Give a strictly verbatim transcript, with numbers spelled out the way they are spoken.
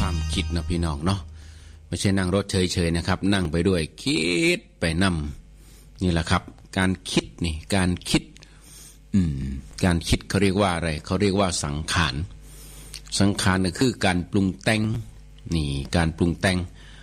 ความคิดนะพี่น้องเนาะไม่ใช่นั่งรถเฉยๆนะครับนั่งไปด้วยคิดไปนำนี่แหละครับการคิดนี่การคิดอืมการคิดเขาเรียกว่าอะไรเขาเรียกว่าสังขารสังขารก็คือการปรุงแต่งนี่การปรุงแต่ง